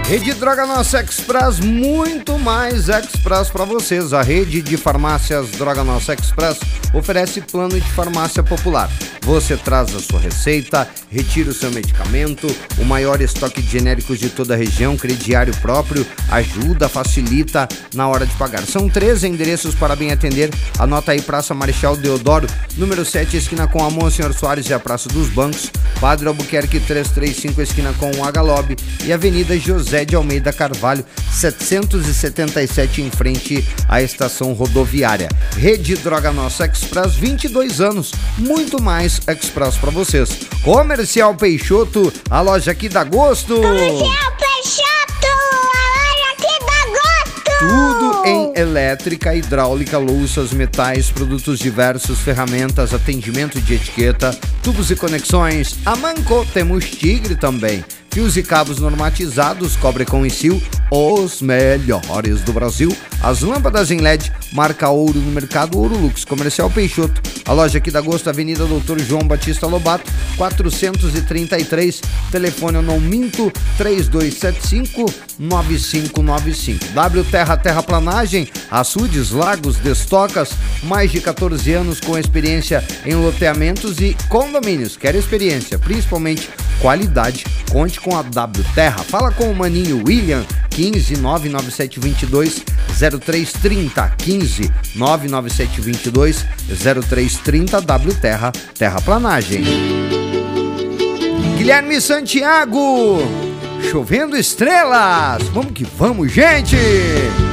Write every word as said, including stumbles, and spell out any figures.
Rede Droga Nossa Express, muito mais Express para vocês. A rede de farmácias Droga Nossa Express oferece plano de farmácia popular. Você traz a sua receita, retira o seu medicamento, o maior estoque de genéricos de toda a região, crediário próprio, ajuda, facilita na hora de pagar. São três endereços para bem atender. Anota aí: Praça Marechal Deodoro, número sete, esquina com Amon Senhor Soares e a Praça dos Bancos, Padre Albuquerque trezentos e trinta e cinco, esquina com o H-Lobby, e Avenida José de Almeida Carvalho, setecentos e setenta e sete, em frente à estação rodoviária. Rede Droga Nossa Express, vinte e dois anos, muito mais Express para vocês. Comercial Peixoto, a loja aqui dá gosto. Comercial Peixoto, a loja aqui dá gosto. Tudo em elétrica, hidráulica, louças, metais, produtos diversos, ferramentas, atendimento de etiqueta, tubos e conexões. A Manco temos Tigre também. Fios e cabos normatizados, cobre com e sil, os melhores do Brasil. As lâmpadas em L E D, marca ouro no mercado, Ouro Lux. Comercial Peixoto, a loja aqui da Gosto, Avenida Doutor João Batista Lobato, quatrocentos e trinta e três. Telefone, eu não minto, três dois sete cinco, nove cinco nove cinco. W Terra Terraplanagem, açudes, lagos, destocas, mais de quatorze anos com experiência em loteamentos e condomínios. Quer experiência, principalmente qualidade? Conte com a W Terra. Fala com o maninho William, quinze nove nove sete dois dois zero três três zero, quinze nove nove sete dois dois zero três três zero. W Terra Terraplanagem. Guilherme Santiago, Chovendo Estrelas. Vamos que vamos, gente!